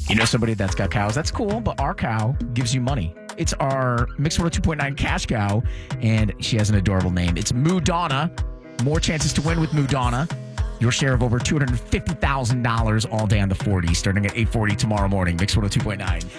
You know somebody that's got cows? That's cool, but our cow gives you money. It's our Mix 2.9 cash cow, and she has an adorable name. It's Moo Donna. More chances to win with Moo Donna. Your share of over $250,000 all day on the 40, starting at 8:40 tomorrow morning. Mix 2.9.